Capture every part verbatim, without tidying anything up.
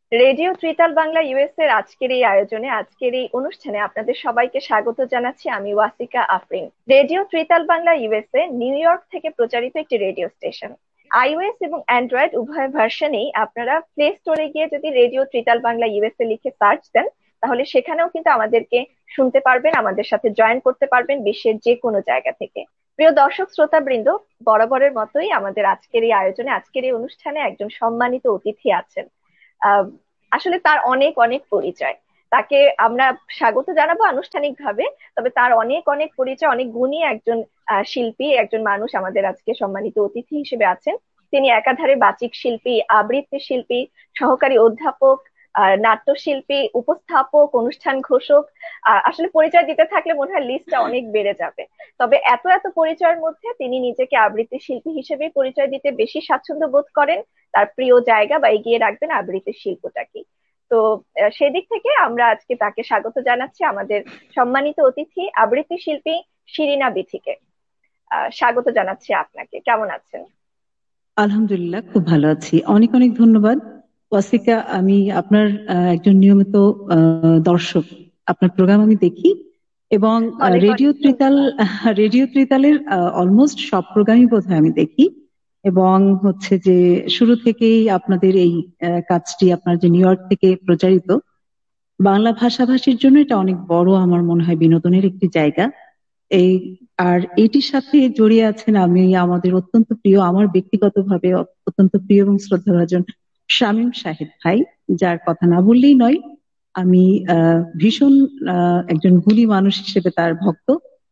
Radio tritaal Bangla US এর আজকের এই আয়োজনে, আজকের এই অনুষ্ঠানে আপনাদের সবাইকে স্বাগত জানাচ্ছি। আমি ওয়াসিকা Afrin. Radio tritaal Bangla USA new York থেকে প্রচারিত একটি রেডিও স্টেশন। আইওএস এবং অ্যান্ড্রয়েড উভয় ভার্সনেই আপনারা প্লে স্টোরে গিয়ে যদি রেডিও ত্রিতাল বাংলা ইউএসএ লিখে সার্চ দেন, তাহলে সেখানেও কিন্তু আমাদেরকে শুনতে পারবেন, আমাদের সাথে জয়েন করতে পারবেন বিশ্বের যে কোনো জায়গা থেকে। প্রিয় দর্শক শ্রোতা বৃন্দ, বরাবরের মতোই আমাদের আজকের এই আয়োজনে, আজকের এই অনুষ্ঠানে একজন সম্মানিত অতিথি আছেন। আহ আসলে তার অনেক অনেক পরিচয়। তাকে আমরা স্বাগত জানাবো আনুষ্ঠানিকভাবে। তবে তার অনেক অনেক পরিচয়, অনেক গুণী একজন আহ, শিল্পী, একজন মানুষ আমাদের আজকে সম্মানিত অতিথি হিসেবে আছেন। তিনি একাধারে বাচিক শিল্পী, আবৃত্তি শিল্পী, সহকারী অধ্যাপক, আহ নাট্যশিল্পী, উপস্থাপক, অনুষ্ঠান ঘোষক। আহ, আসলে পরিচয় দিতে থাকলে মনে হয় লিস্টটা অনেক বেড়ে যাবে। তবে এত এত পরিচয়ের মধ্যে তিনি নিজেকে আবৃত্তি শিল্পী হিসেবে পরিচয় দিতে বেশি স্বাচ্ছন্দ্য বোধ করেন। তার প্রিয় জায়গা বা এগিয়ে রাখবেন আবৃত্তি শিল্পটাকে। তো আহ, সেদিক থেকে আমরা আজকে তাকে স্বাগত জানাচ্ছি, আমাদের সম্মানিত অতিথি আবৃত্তি শিল্পী শিরিনা বিথিকে। আহ স্বাগত জানাচ্ছি আপনাকে। কেমন আছেন? আলহামদুলিল্লাহ, খুব ভালো আছি। অনেক অনেক ধন্যবাদ ওয়াসিকা। আমি আপনার আহ, একজন নিয়মিত আহ, দর্শক। আপনার প্রোগ্রাম আমি দেখি এবং আহ, অনেক রেডিও অনেক ত্রিতাল ধন্যবাদ। রেডিও ত্রিতালের অলমোস্ট সব প্রোগ্রামই বোধহয় আমি দেখি। এবং হচ্ছে যে শুরু থেকেই আপনাদের এই আহ, কাজটি, আপনার যে নিউ ইয়র্ক থেকে প্রচারিত বাংলা ভাষাভাষীর জন্য, এটা অনেক বড় আমার মনে হয় বিনোদনের একটি জায়গা। এই আর এটির সাথে জড়িয়ে আছেন আমি আমাদের অত্যন্ত প্রিয়, আমার ব্যক্তিগতভাবে অত্যন্ত প্রিয় এবং শ্রদ্ধাভাজন শামীম শাহিদ ভাই, যার কথা না বললেই নয়। আমি আহ ভীষণ আহ একজন গুণী মানুষ হিসেবে তার ভক্ত।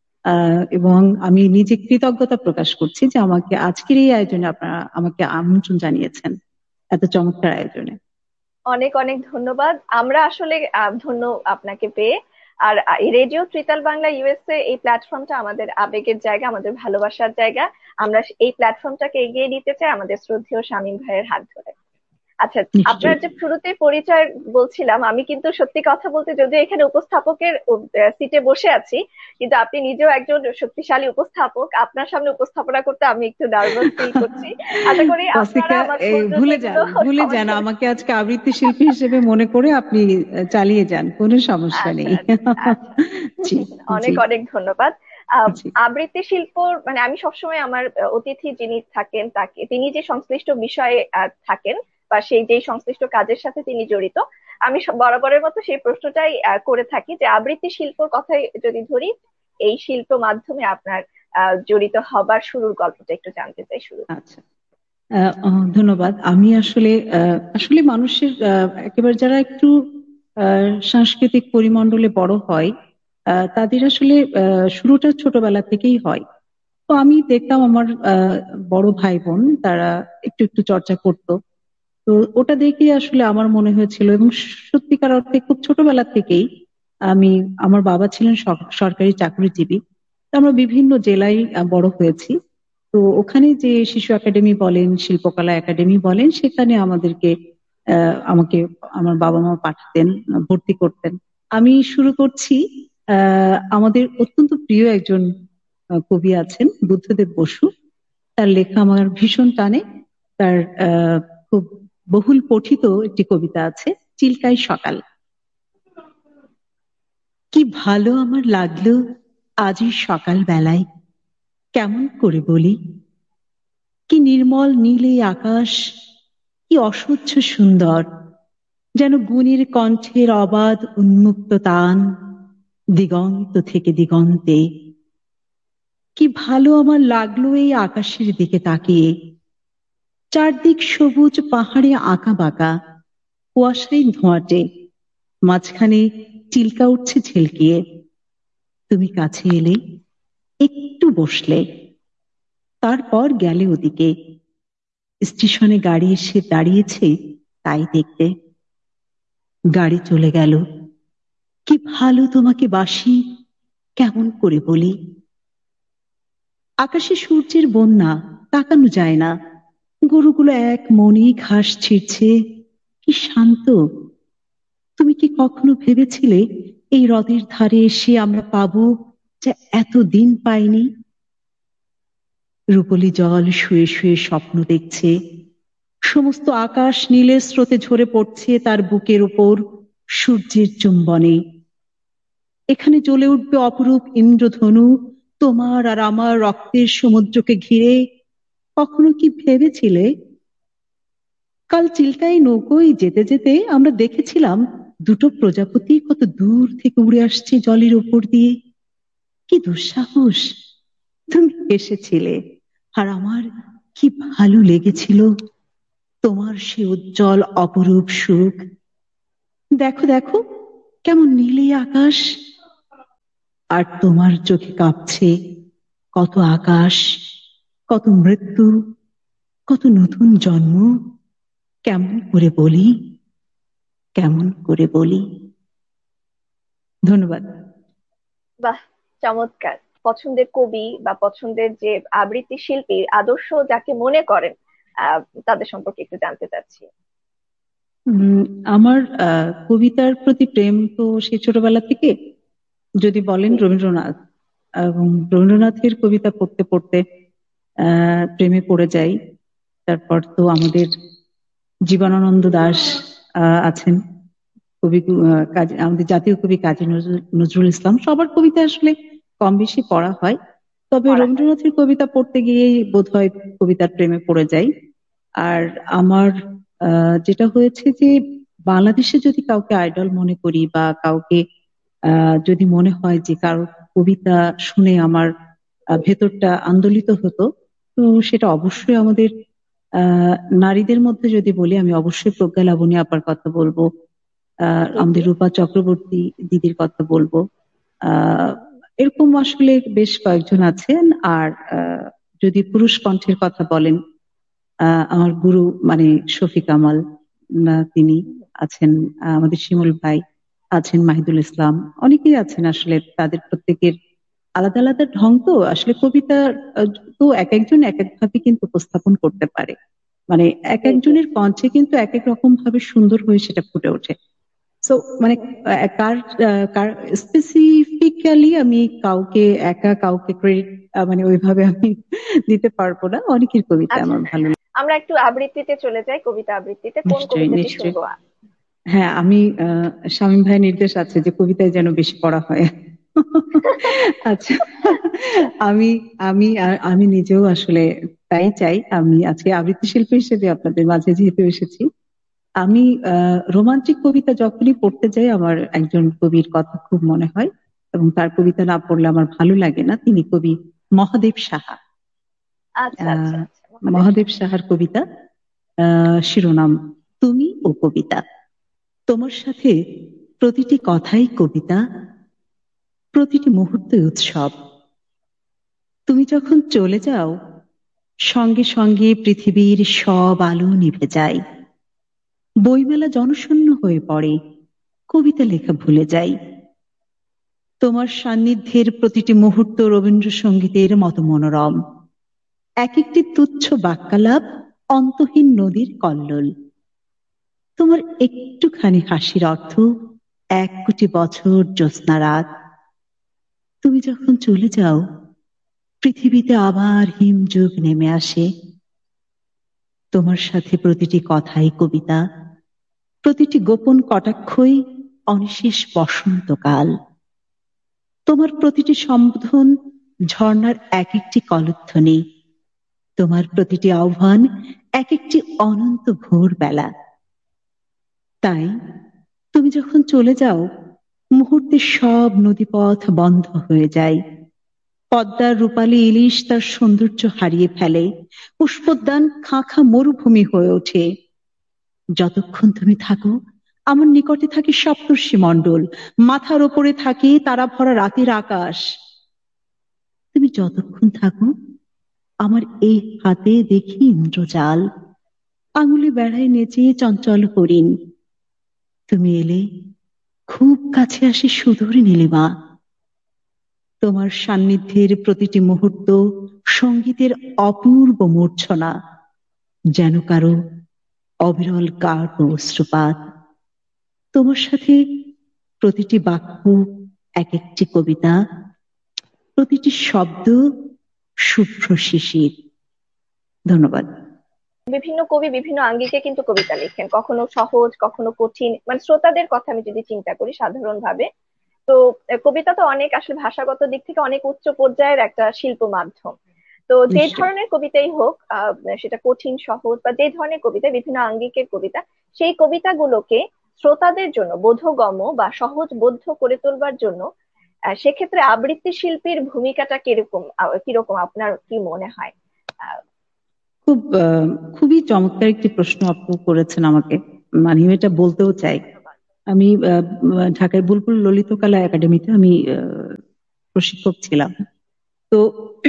আহ এবং আমি নিজে কৃতজ্ঞতা প্রকাশ করছি যে আমাকে আজকের এই আয়োজনে আপনারা আমাকে আমন্ত্রণ জানিয়েছেন, এত চমৎকার আয়োজনে। অনেক অনেক ধন্যবাদ। আমরা আসলে আহ, ধন্য আপনাকে পেয়ে। আর আহ, এই রেডিও ত্রিতাল বাংলা ইউএসএ এই প্ল্যাটফর্মটা আমাদের আবেগের জায়গা, আমাদের ভালোবাসার জায়গা। আমরা এই প্ল্যাটফর্মটাকে এগিয়ে নিতে চাই আমাদের শ্রদ্ধেয় শামীম ভাইয়ের হাত ধরে। আচ্ছা, আপনার নিশ্চয়ই। যে শুরুতে পরিচয় বলছিলাম, আমি কিন্তু সত্যি কথা বলতে যদিও এখানে উপস্থাপকের সিটে বসে আছি, কিন্তু আপনি নিজেও একজন শক্তিশালী উপস্থাপক। আপনার সামনে উপস্থাপনা করতে আমি একটু নার্ভাস ফিল করছি। আশা করি আপনারা ওয়াসিকা, আমার এই ধৈর্য ভুলে যান এগুলো ভুলে ক্ষমা যান করে। আমাকে আজকে আবৃত্তি শিল্পী হিসেবে মনে করে আপনি আহ, চালিয়ে যান, কোনো সমস্যা আচ্ছা নেই। আচ্ছা আচ্ছা। জি। অনেক জি। অনেক ধন্যবাদ। আহ, জি। আবৃত্তি শিল্প, মানে আমি সবসময় আমার আহ, অতিথি যিনি থাকেন তাকে, তিনি যে সংশ্লিষ্ট বিষয়ে আহ, থাকেন বা সেই যে সংশ্লিষ্ট কাজের সাথে তিনি জড়িত, আমি সব- বরাবরের মতো সেই প্রশ্নটাই আহ, করে থাকি যে আবৃত্তি শিল্পর কথাই যদি ধরি, এই শিল্প মাধ্যমে আপনার আহ, জড়িত হবার শুরুর গল্পটা একটু জানতে চাই শুরু। আচ্ছা। আহ, আহ, ধন্যবাদ। আমি আসলে আহ, আসলে মানুষের আহ, একেবারে যারা একটু আহ, সাংস্কৃতিক পরিমণ্ডলে বড় হয়, আহ, তাদের আসলে আহ, শুরুটা ছোটবেলা থেকেই হয়। তো আমি দেখতাম আমার আহ, বড় ভাই বোন তারা একটু একটু চর্চা করতো। তো ওটা দেখে আসলে আমার মনে হয়েছিল, এবং সত্যিকার অর্থে খুব ছোটবেলা থেকেই আমি, আমার বাবা ছিলেন সর- সরকারি চাকরিজীবী। তো আমরা বিভিন্ন জেলায় আহ, বড় হয়েছি। তো ওখানে যে শিশু একাডেমি বলেন, শিল্পকলা একাডেমি বলেন, সেখানে আমাদেরকে আহ আমাকে আমার বাবা মা পাঠাতেন, আহ, ভর্তি করতেন। আমি শুরু করছি, আহ আমাদের অত্যন্ত প্রিয় একজন আহ, কবি আছেন বুদ্ধদেব বসু। তার লেখা আমার ভীষণ টানে। তার আহ খুব বহুল পঠিত একটি কবিতা আছে, চিল্কাই সকাল। কি ভালো আমার লাগলো আজই সকাল বেলায়, কেমন করে বলি। কি নির্মল নীল এই আকাশ, কি অসহ্য সুন্দর, যেন গুণীর কণ্ঠের অবাধ উন্মুক্ত তান দিগন্ত থেকে দিগন্তে। কি ভালো আমার লাগলো এই আকাশের দিকে তাকিয়ে, চারদিক সবুজ পাহাড়ে আঁকা বাঁকা, কুয়াশায় ধোঁয়াটে, মাঝখানে চিল্কা উঠছে ঝিলকিয়ে। তুমি কাছে এলে, একটু বসলে, তারপর গেলে ওদিকে। স্টেশনে গাড়ি এসে দাঁড়িয়েছে তাই দেখতে। গাড়ি চলে গেল। কি ভালো তোমাকে বাসি, কেমন করে বলি। আকাশে সূর্যের বন্যা, তাকানো যায় না। গরুগুলো এক মনে ঘাস ছিঁড়ছে, কি শান্ত। তুমি কি কখনো ভেবেছিলে এই হ্রদের ধারে এসে আমরা পাবো যা এতদিন পাইনি। রূপলি জল শুয়ে শুয়ে স্বপ্ন দেখছে, সমস্ত আকাশ নীলের স্রোতে ঝরে পড়ছে তার বুকের উপর সূর্যের চুম্বনে। এখানে জ্বলে উঠবে অপরূপ ইন্দ্রধনু তোমার আর আমার রক্তের সমুদ্রকে ঘিরে। কখনো কি ভেবেছিলে? কাল চিল্টাই নৌকোয় যেতে যেতে আমরা দেখেছিলাম দুটো প্রজাপতি কত দূর থেকে উড়ে আসছে জলের উপর দিয়ে। কি দুঃসাহস! তুমি এসেছিলে, আর আমার কি ভালো লেগেছিল তোমার সে উজ্জ্বল অপরূপ সুখ। দেখো দেখো কেমন নীলে আকাশ, আর তোমার চোখে কাঁপছে কত আকাশ, কত মৃত্যু, কত নতুন জন্ম। কেমন করে বলি, কেমন করে বলি। ধন্যবাদ। বাহ, চমৎকার। পছন্দের কবি বা পছন্দের যে আবৃত্তি শিল্পী, আদর্শ যাকে মনে করেন, আহ তাদের সম্পর্কে একটু জানতে চাচ্ছি। উম, আমার আহ, কবিতার প্রতি প্রেম তো সেই ছোটবেলা থেকে। যদি বলেন জি। রবীন্দ্রনাথ, এবং রবীন্দ্রনাথের কবিতা পড়তে পড়তে আহ প্রেমে পড়ে যাই। তারপর তো আমাদের জীবনানন্দ দাশ আহ আছেন, কবি, আহ, কাজী, আমাদের জাতীয় কবি কাজী নজরুল নজরুল ইসলাম। সবার কবিতা আসলে কম বেশি পড়া হয়, তবে পড়া হয়। রবীন্দ্রনাথের কবিতা পড়তে গিয়েই বোধহয় কবিতার প্রেমে পড়ে যাই। আর আমার আহ, যেটা হয়েছে যে বাংলাদেশে যদি কাউকে আইডল মনে করি বা কাউকে আহ, যদি মনে হয় যে কারো কবিতা শুনে আমার আহ, ভেতরটা আন্দোলিত হতো, তো সেটা অবশ্যই আমাদের আহ নারীদের মধ্যে যদি বলি, আমি অবশ্যই প্রজ্ঞা লাবণী আপার কথা বলবো, আহ জি জি। আমাদের রূপা চক্রবর্তী দিদির কথা বলবো। আহ এরকম আসলে বেশ কয়েকজন আছেন। আর আহ যদি পুরুষ কণ্ঠের কথা বলেন, আহ আমার গুরু মানে শফিক কামাল, আহ, তিনি আছেন, আহ, আমাদের শিমুল ভাই আছেন, মাহিদুল ইসলাম, অনেকেই আছেন। আসলে তাদের প্রত্যেকের আলাদা আলাদা ঢং, তো আসলে কবিতা আহ, তো এক একজন এক এক ভাবে কিন্তু উপস্থাপন করতে পারে। মানে এক জি জি। একজনের কণ্ঠে কিন্তু এক এক রকম ভাবে সুন্দর হয়ে সেটা ফুটে ওঠে। সো মানে হুম। আহ, কার আহ, কার স্পেসিফিক্যালি আমি কাউকে একা কাউকে ক্রেডিট মানে ওইভাবে আমি দিতে পারবো না। অনেকের কবিতা আচ্ছা, আমার ভালো লাগে। আমরা একটু আবৃত্তিতে চলে যাই, কবিতা আবৃত্তিতে কোন নিশ্চয়ই কবিতাটি নিশ্চয়ই। শুনবো? হ্যাঁ, আমি আহ শামীম ভাইয়ের নির্দেশ আছে যে কবিতায় যেন বেশি পড়া হয়। আচ্ছা, আমি আমি আ- আমি নিজেও আসলে তাই চাই। আমি আজকে আবৃত্তি শিল্পী হিসেবে আপনাদের মাঝে যেহেতু এসেছি, আমি আহ রোমান্টিক কবিতা যখনই পড়তে যাই আমার একজন কবির কথা খুব মনে হয়, এবং তার কবিতা না পড়লে আমার ভালো লাগে না। তিনি কবি মহাদেব সাহা। আচ্ছা আচ্ছা আহ আচ্ছা, মহাদেব মহাদেব সাহা। সাহার কবিতা, আহ শিরোনাম তুমি ও কবিতা। তোমার সাথে প্রতিটি কথাই কবিতা, প্রতিটি মুহূর্তে উৎসব। তুমি যখন চলে যাও, সঙ্গে সঙ্গে পৃথিবীর সব আলো নিভে যায়, বইমেলা জনশূন্য হয়ে পড়ে, কবিতা লেখা ভুলে যাই। তোমার সান্নিধ্যের প্রতিটি মুহূর্ত রবীন্দ্রসঙ্গীতের মতো মনোরম, এক একটি তুচ্ছ বাক্যালাপ অন্তহীন নদীর কল্লোল। তোমার একটুখানি হাসির অর্থ এক কোটি বছর জ্যোৎস্না রাত। তুমি যখন চলে যাও, পৃথিবীতে আবার হিমযুগ নেমে আসে। তোমার সাথে প্রতিটি কথাই কবিতা, প্রতিটি গোপন কটাক্ষই অনিশেষ বসন্তকাল। তোমার প্রতিটি সম্বোধন ঝর্ণার এক একটি কলধ্বনি, তোমার প্রতিটি আহ্বান এক একটি অনন্ত ভোর বেলা। তাই তুমি যখন চলে যাও, মুহূর্তে সব নদীপথ বন্ধ হয়ে যায়। পদ্মার রূপালী ইলিশ তার সৌন্দর্য হারিয়ে ফেলে, পুষ্পোদ্যান খাঁ খাঁ মরুভূমি হয়ে ওঠে। যতক্ষণ তুমি থাকো, আমার নিকটে থাকে সপ্তর্ষি মণ্ডল, মাথার ওপরে থাকে তারা ভরা রাতের আকাশ। তুমি যতক্ষণ থাকো, আমার এই হাতে দেখি ইন্দ্রজাল, আঙুলে বেড়ায় নেচে চঞ্চল হরিণ। তুমি এলে খুব কাছে আসে সুদূর নীলিমা। তোমার সান্নিধ্যের প্রতিটি মুহূর্ত সঙ্গীতের অপূর্ব মূর্ছনা, যেন কারো অবিরল কাঠ ও অশ্রুপাত। তোমার সাথে প্রতিটি বাক্য এক একটি কবিতা, প্রতিটি শব্দ শুভ্র শিশির। ধন্যবাদ। বিভিন্ন কবি বিভিন্ন আঙ্গিকে কিন্তু কবিতা লিখেন, কখনো সহজ কখনো কঠিন, মানে শ্রোতাদের কথা আমি যদি চিন্তা করি সাধারণ ভাবে। তো আহ, কবিতা তো অনেক আসলে ভাষাগত দিক থেকে অনেক উচ্চ পর্যায়ের একটা শিল্প মাধ্যম। তো যে নিশ্চয়ই। ধরনের কবিতাই হোক, আহ, সেটা কঠিন সহজ বা যে ধরনের কবিতা, বিভিন্ন আঙ্গিকের কবিতা, সেই কবিতাগুলোকে শ্রোতাদের জন্য বোধগম্য বা সহজ বোধ্য করে তোলবার জন্য আহ, সেক্ষেত্রে আবৃত্তি শিল্পীর ভূমিকাটা কিরকম, আহ, কিরকম আপনার কি মনে হয়? আহ, খুব আহ, খুবই চমৎকার একটি প্রশ্ন আপু করেছেন আমাকে, মানে আমি এটা বলতেও চাই। ধন্যবাদ। আমি আহ, ঢাকায় বুলবুল ললিতকলা একাডেমিতে আমি আহ, প্রশিক্ষক ছিলাম। তো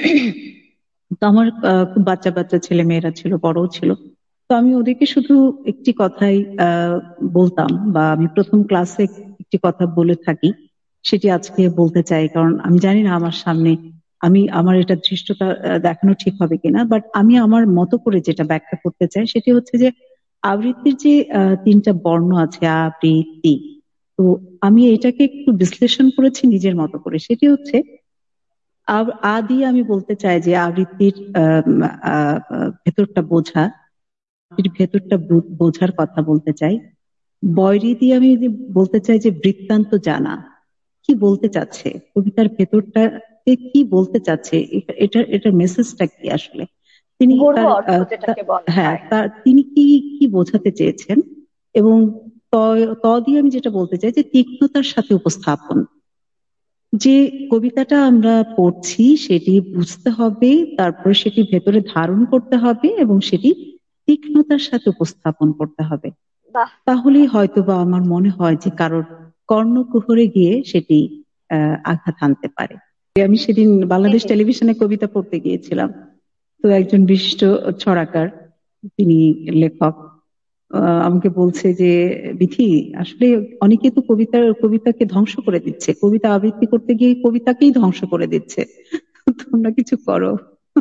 তো আমার আহ, খুব বাচ্চা বাচ্চা ছেলে মেয়েরা ছিল, বড়ও ছিল। তো আমি ওদেরকে শুধু একটি কথাই আহ, বলতাম, বা আমি প্রথম ক্লাসে একটি কথা বলে থাকি, সেটি আজকে বলতে চাই। কারণ আমি জানি না আমার সামনে, আমি আমার এটা দৃষ্টতা আহ, দেখানো ঠিক হবে কিনা, বাট আমি আমার মতো করে যেটা ব্যাখ্যা করতে চাই সেটি হচ্ছে যে আবৃত্তির যে আহ, তিনটা বর্ণ আছে, আবৃত্তি। তো আমি এটাকে একটু বিশ্লেষণ করেছি নিজের মতো করে। সেটি হচ্ছে, আব- আ দিয়ে আমি বলতে চাই যে আবৃত্তির আম, আহ, আহ, ভেতরটা বোঝা, এর ভেতরটা বু- বোঝার কথা বলতে চাই। বয়রি দিয়ে আমি যদি বলতে চাই যে বৃত্তান্ত জানা, কি বলতে চাচ্ছে কবিতার ভেতরটা, কি বলতে চাচ্ছে, এটা এটার এটার মেসেজটা কি আসলে, তিনি গূঢ় তার অর্থ আহ, তা- যেটাকে বলা হ্যাঁ, হয়। তার তিনি কি কি বোঝাতে চেয়েছেন। এবং ত ত দিয়ে আমি যেটা বলতে চাই যে তীক্ষ্ণতার সাথে উপস্থাপন, যে কবিতাটা আমরা পড়ছি সেটি বুঝতে হবে, তারপরে সেটি ভেতরে ধারণ করতে হবে এবং সেটি তীক্ষ্ণতার সাথে উপস্থাপন করতে হবে। বাহ। তাহলেই হয়তোবা আমার মনে হয় যে কারোর কর্ণকুহরে গিয়ে সেটি আহ আঘাত হানতে পারে। আমি সেদিন জি বাংলাদেশ জি। টেলিভিশনে কবিতা পড়তে গিয়েছিলাম। তো একজন বিশিষ্ট ছড়াকার, তিনি লেখক, আহ, আমাকে বলছে যে বিথি, আসলে অনেকে তো কবিতার কবিতাকে ধ্বংস করে দিচ্ছে, কবিতা আবৃত্তি করতে গিয়ে কবিতাকেই ধ্বংস করে দিচ্ছে, তোমরা কিছু করো।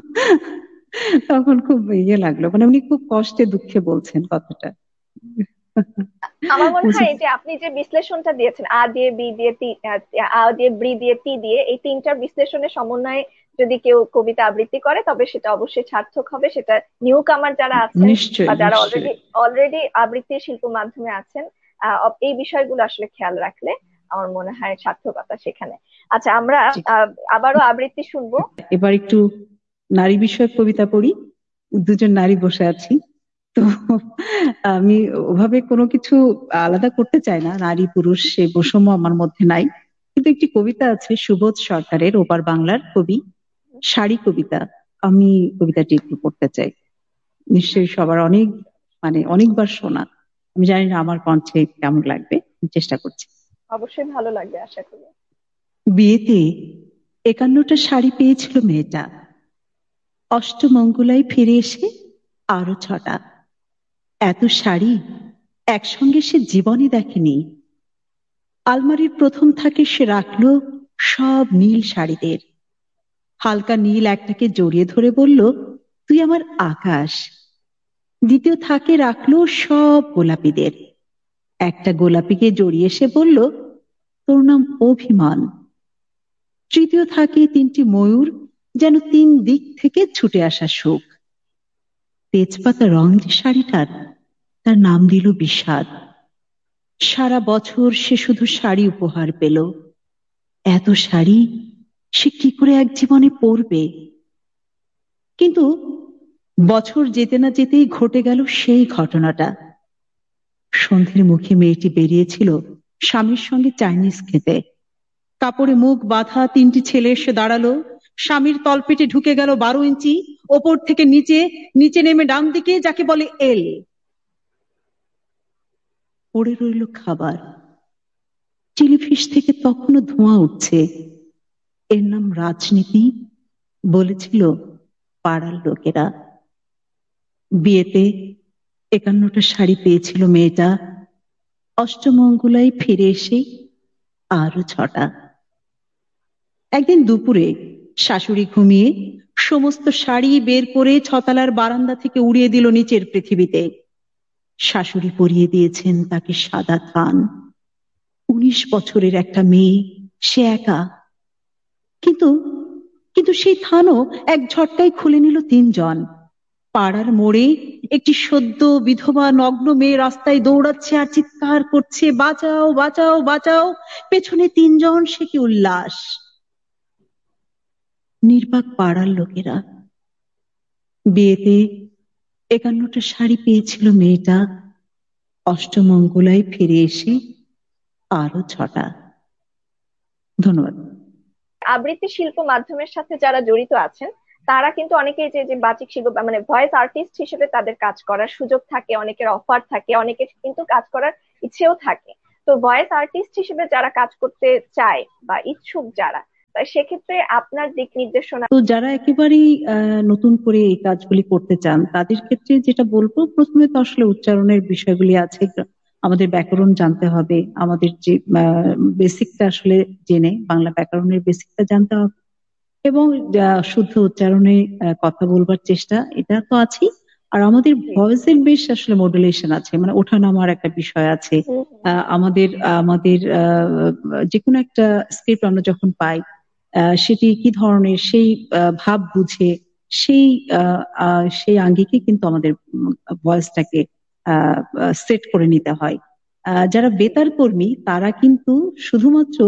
তখন খুব ইয়ে লাগলো, মানে উনি খুব কষ্টে দুঃখে বলছেন কথাটা। আমার মনে বলছে হয় এই যে আপনি যে বিশ্লেষণটা দিয়েছেন, আ দিয়ে বি দিয়ে তি, আহ, আ দিয়ে ব্রি দিয়ে তি দিয়ে, এই তিনটার বিশ্লেষণের সমন্বয়ে যদি কেউ কবিতা আবৃত্তি করে তবে সেটা অবশ্যই সার্থক হবে। সেটা নিউ কামার যারা আছেন বা নিশ্চয়ই যারা নিশ্চয়ই। অলরেডি অলরেডি আবৃত্তি শিল্প মাধ্যমে আছেন, আহ, অব- এই বিষয়গুলো আসলে খেয়াল রাখলে আমার মনে হয় সার্থকতা সেখানে। আচ্ছা, আমরা জি। আহ, আবারও আবৃত্তি শুনবো। এবার একটু নারী বিষয়ক কবিতা পড়ি। দুজন নারী বসে আছি, তো আমি ওভাবে কোনো কিছু আলাদা করতে চাই না, নারী পুরুষ সে বৈষম্য আমার মধ্যে নাই। কিন্তু একটি কবিতা আছে সুবোধ সরকারের, ওপার বাংলার কবি, শাড়ি কবিতা। আমি কবিতাটি একটু পড়তে চাই। নিশ্চয়ই আচ্ছা, সবার অনেক, মানে অনেকবার শোনা। আমি জানি না আমার কণ্ঠে কেমন লাগবে, আমি চেষ্টা করছি। অবশ্যই ভালো লাগবে আশা করি। বিয়েতে একান্নটা শাড়ি পেয়েছিল মেয়েটা, অষ্টমঙ্গলায় ফিরে এসে আরো ছটা। এত শাড়ি একসঙ্গে সে জীবনে দেখেনি। আলমারির প্রথম থাকে সে রাখলো সব নীল শাড়িদের, হালকা নীল একটাকে জড়িয়ে ধরে বলল, তুই আমার আকাশ। দ্বিতীয় থাকে রাখলো সব গোলাপিদের, একটা গোলাপিকে জড়িয়ে সে বলল, তোর নাম অভিমান। তৃতীয় থাকে তিনটি ময়ূর, যেন তিন দিক থেকে ছুটে আসা সুখ। তেজপাতা রং যে শাড়িটার, তার নাম দিল বিষাদ। সারা বছর সে শুধু শাড়ি উপহার পেল, এত শাড়ি সে কি করে এক জীবনে পরবে। কিন্তু বছর যেতে না যেতেই ঘটে গেল সেই ঘটনাটা। সন্ধ্যের মুখে মেয়েটি বেরিয়েছিল স্বামীর সঙ্গে চাইনিজ খেতে। কাপড়ে মুখ বাঁধা তিনটি ছেলে এসে দাঁড়ালো, স্বামীর তলপেটে ঢুকে গেল বারো ইঞ্চি, ওপর থেকে নিচে, নিচে নেমে ডান দিকে, যাকে বলে এল। পড়ে রইল খাবার, চিলিফিশ থেকে তখনও ধোঁয়া উঠছে। এর নাম রাজনীতি, বলেছিল পাড়ার লোকেরা। বিয়েতে একান্নটা শাড়ি পেয়েছিল মেয়েটা, অষ্টমঙ্গলায় ফিরে এসে আরো ছটা। একদিন দুপুরে শাশুড়ি ঘুমিয়ে সমস্ত শাড়ি বের করে ছতলার বারান্দা থেকে উড়িয়ে দিল নিচের পৃথিবীতে। শাশুড়ি পরিয়ে দিয়েছেন তাকে সাদা থান। উনিশ বছরের একটা মেয়ে, সে একা। কিন্তু কিন্তু সেই থানও এক ঝটকায় খুলে নিল তিনজন। পাড়ার মোড়ে একটি সদ্য বিধবা নগ্ন মেয়ে রাস্তায় দৌড়াচ্ছে আর চিৎকার করছে, বাঁচাও বাঁচাও বাঁচাও, পেছনে তিনজন, সে কি উল্লাস। নির্বাক পাড়ার লোকেরা। বিয়েতে একান্নটা শাড়ি পেয়েছিল মেয়েটা, অষ্টমঙ্গলায় ফিরে এসে আরো ছটা। ধন্যবাদ। আবৃত্তি শিল্প মাধ্যমের সাথে যারা জড়িত আছেন তারা কিন্তু অনেকেই যে যে বাচিক শিল্প বা মানে ভয়েস আর্টিস্ট হিসেবে তাদের কাজ করার সুযোগ থাকে, অনেকের অফার থাকে, অনেকের কিন্তু কাজ করার ইচ্ছেও থাকে। তো ভয়েস আর্টিস্ট হিসেবে যারা কাজ করতে চায় বা ইচ্ছুক যারা, তা সেক্ষেত্রে আপনার দিক নির্দেশনা। তো যারা একেবারেই আহ নতুন করে এই কাজগুলি করতে চান তাদের ক্ষেত্রে যেটা বলবো, প্রথমে তো আসলে উচ্চারণের বিষয়গুলি আছে, আমাদের ব্যাকরণ জানতে হবে, আমাদের যে বেসিকটা আসলে জেনে বাংলা ব্যাকরণের বেসিকটা জানতে হবে, এবং শুদ্ধ উচ্চারণে কথা বলবার চেষ্টা, এটা তো আছেই। আর আমাদের ভয়েসের বেশ আসলে মডুলেশন আছে, মানে ওঠানামার একটা বিষয় আছে। আহ আমাদের আমাদের আহ যে কোনো একটা স্ক্রিপ্ট আমরা যখন পাই, আহ সেটি কি ধরনের, সেই ভাব বুঝে সেই আহ সেই আঙ্গিকে কিন্তু আমাদের ভয়েসটাকে আহ সেট করে নিতে হয়। আহ যারা বেতার কর্মী তারা কিন্তু শুধুমাত্র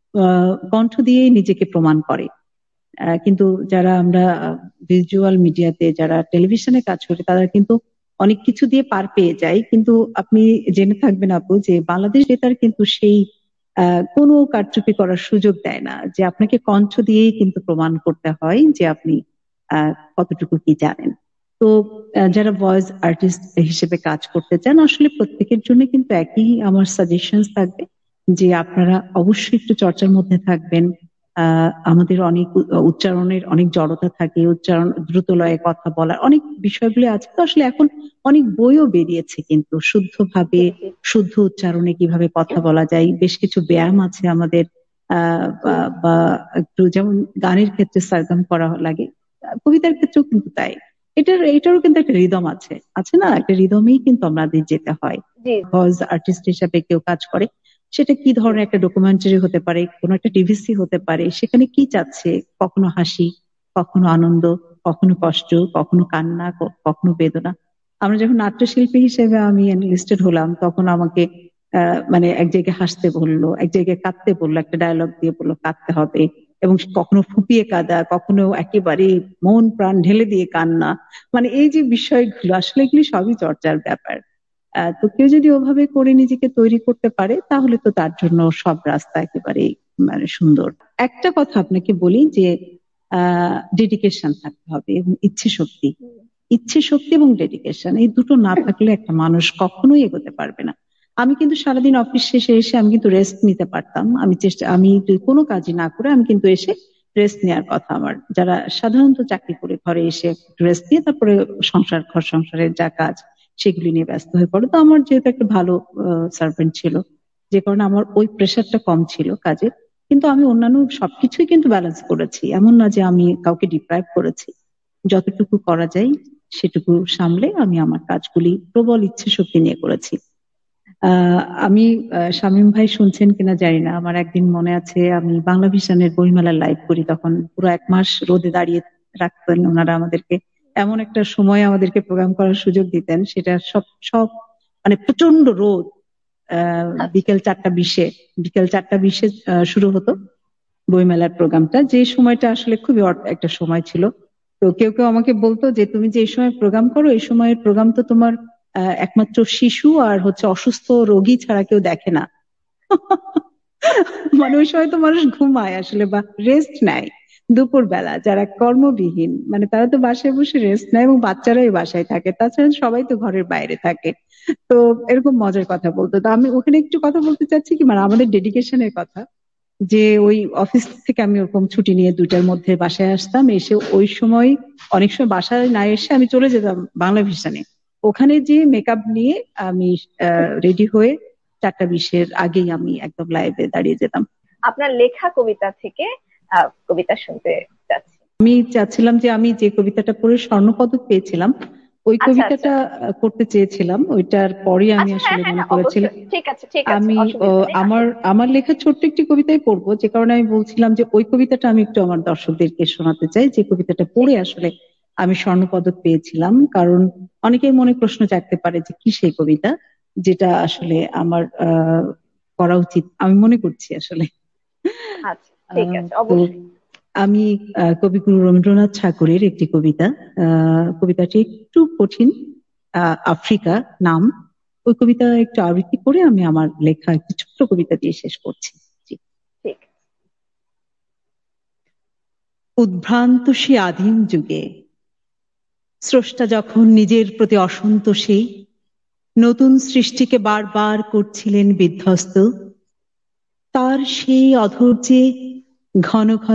আহ কণ্ঠ দিয়েই নিজেকে প্রমাণ করে, কিন্তু যারা আমরা ভিজুয়াল মিডিয়াতে যারা টেলিভিশনে কাজ করি তারা কিন্তু অনেক কিছু দিয়ে পার পেয়ে যায়। কিন্তু আপনি জেনে থাকবেন আপু যে বাংলাদেশ বেতার কিন্তু সেই আহ কোনো কারচুপি করার সুযোগ দেয় না, যে আপনাকে কণ্ঠ দিয়েই কিন্তু প্রমাণ করতে হয় যে আপনি আহ কতটুকু কি জানেন। তো যারা ভয়েস আর্টিস্ট হিসেবে কাজ করতে চান, আসলে প্রত্যেকের জন্য কিন্তু একই আমার সাজেশন থাকবে যে আপনারা অবশ্যই একটু চর্চার মধ্যে থাকবেন। আহ আমাদের অনেক উচ্চারণের অনেক জড়তা থাকে, উচ্চারণ দ্রুত লয়ে কথা বলার অনেক বিষয়গুলি আছে। তো আসলে এখন অনেক বইও বেরিয়েছে কিন্তু শুদ্ধভাবে শুদ্ধ উচ্চারণে কিভাবে কথা বলা যায়, বেশ কিছু ব্যায়াম আছে আমাদের। আহ বা একটু যেমন গানের ক্ষেত্রে সারগাম করা লাগে, কবিতার ক্ষেত্রেও কিন্তু তাই। এটার এটারও কিন্তু একটা রিদম আছে, আছে না, একটা রিদমেই কিন্তু আমাদের যেতে হয়। ভয়েস আর্টিস্ট হিসাবে কেউ কাজ করে, সেটা কি ধরনের একটা ডকুমেন্টারি হতে পারে, কোনো একটা টিভিসি হতে পারে, সেখানে কি চাচ্ছে, কখনো হাসি, কখনো আনন্দ, কখনো কষ্ট, কখনো কান্না, কখনো বেদনা। আমরা যখন নাট্যশিল্পী হিসেবে আমি এনলিস্টেড হলাম, তখন আমাকে আহ মানে এক জায়গায় হাসতে বললো, এক জায়গায় কাঁদতে বললো, একটা ডায়লগ দিয়ে বললো কাঁদতে হবে, এবং কখনো ফুপিয়ে কাঁদা, কখনো একেবারে মন প্রাণ ঢেলে দিয়ে কান্না। মানে এই যে বিষয়গুলো আসলে এগুলি সবই চর্চার ব্যাপার। আহ তো কেউ যদি ওভাবে করে নিজেকে তৈরি করতে পারে তাহলে তো তার জন্য সব রাস্তা একেবারে মানে সুন্দর। একটা কথা আপনাকে বলি যে আহ ডেডিকেশন থাকতে হবে এবং ইচ্ছে শক্তি। ইচ্ছে শক্তি এবং ডেডিকেশন, এই দুটো না থাকলে একটা মানুষ কখনোই এগোতে পারবে না। আমি কিন্তু সারাদিন অফিস শেষে এসে আমি কিন্তু রেস্ট নিতে পারতাম, আমি চেষ্টা আমি কোনো কাজই না করে আমি কিন্তু এসে রেস্ট নেওয়ার কথা আমার, যারা সাধারণত চাকরি করে ঘরে এসে রেস্ট নিয়ে তারপরে সংসার ঘর সংসারের যা কাজ সেগুলি নিয়ে ব্যস্ত হয়ে পড়ে। তো আমার যেহেতু একটা ভালো সার্ভেন্ট ছিল, যে কারণে আমার ওই প্রেশারটা কম ছিল কাজের, কিন্তু আমি অন্যান্য সবকিছুই কিন্তু ব্যালেন্স করেছি, এমন না যে আমি কাউকে ডিপ্রাইভ করেছি। যতটুকু করা যায় সেটুকু সামলে আমি আমার কাজগুলি প্রবল ইচ্ছে শক্তি নিয়ে করেছি। আহ আমি শামীম ভাই শুনছেন কিনা জানি না, আমার একদিন মনে আছে আমি বাংলা ভিশনের বইমেলা লাইভ করি, তখন পুরো এক মাস রোদে দাঁড়িয়ে রাখতেন ওনারা আমাদেরকে, এমন একটা সময় আমাদেরকে প্রোগ্রাম করার সুযোগ দিতেন, সেটা সব সব মানে প্রচন্ড রোদ। আহ বিকেল চারটা বিশে বিকেল চারটা বিশে শুরু হতো বইমেলার প্রোগ্রামটা, যে সময়টা আসলে খুবই একটা সময় ছিল। তো কেউ কেউ আমাকে বলতো যে তুমি যে এই সময় প্রোগ্রাম করো, এই সময়ের প্রোগ্রাম তো তোমার আহ একমাত্র শিশু আর হচ্ছে অসুস্থ রোগী ছাড়া কেউ দেখে না। মানে ওই সময় তো মানুষ ঘুমায় আসলে বা রেস্ট নেয় দুপুর বেলা, যারা কর্মবিহীন মানে তারা তো বাসায় বসে রেস্ট নেয়, এবং বাচ্চারাই বাসায় থাকে, তাছাড়া সবাই তো ঘরের বাইরে থাকে। তো এরকম মজার কথা বলতো। তো আমি ওখানে একটু কথা বলতে চাচ্ছি কি, মানে আমাদের ডেডিকেশনের কথা, যে ওই অফিস থেকে আমি ওরকম ছুটি নিয়ে দুইটার মধ্যে বাসায় আসতাম, এসে ওই সময় অনেক সময় বাসায় না এসে আমি চলে যেতাম বাংলা ভিশনে, ওখানে যে মেকআপ নিয়ে আমি রেডি হয়ে চারটা বিশের আগেই আমি একদম লাইভে দাঁড়িয়ে যেতাম। আপনার লেখা কবিতা থেকে আহ কবিতা শুনতে চাচ্ছি। আমি চাচ্ছিলাম যে আমি যে কবিতাটা পড়ে স্বর্ণপদক পেয়েছিলাম ওই কবিতাটা করতে চেয়েছিলাম, ওইটার পরে আমি আসলে মনে করেছিলাম আমি আমার আমার লেখা ছোট্ট একটি কবিতাই পড়বো, যে কারণে আমি বলছিলাম যে ওই কবিতাটা আমি একটু আমার দর্শকদেরকে শোনাতে চাই, যে কবিতাটা পড়ে আসলে আমি স্বর্ণপদক পেয়েছিলাম। কারণ অনেকেই মনে প্রশ্ন জাগতে পারে যে কি সেই কবিতা, যেটা আসলে আমার আহ করা উচিত আমি মনে করছি আসলে। আচ্ছা, ঠিক আহ, আছে, তো অবশ্যই। আমি আহ, কবিগুরু রবীন্দ্রনাথ ঠাকুরের একটি কবিতা, আহ, কবিতাটি একটু কঠিন, আহ, আফ্রিকা নাম। ওই কবিতা একটু আবৃত্তি করে আমি আমার লেখা একটি ছোট্ট কবিতা দিয়ে শেষ করছি। জি। ঠিক। উদ্ভ্রান্ত সে আদিম যুগে স্রষ্টা যখন নিজের প্রতি অসন্তোষে নতুন সৃষ্টিকে বারবার করছিলেন বিধ্বস্ত, তার সেই অধৈর্যে ঘন ঘন